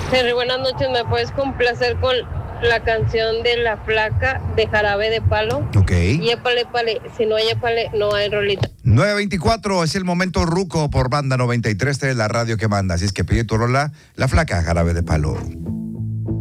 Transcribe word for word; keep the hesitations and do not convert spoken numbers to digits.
Henry, buenas noches. ¿Me puedes complacer con la canción de La Flaca de Jarabe de Palo? Ok. Y épale, épale. Si no hay épale, no hay rolita. nueve veinticuatro es el momento ruco por Banda noventa y tres, la radio que manda. Así es que pide tu rola, La Flaca, Jarabe de Palo.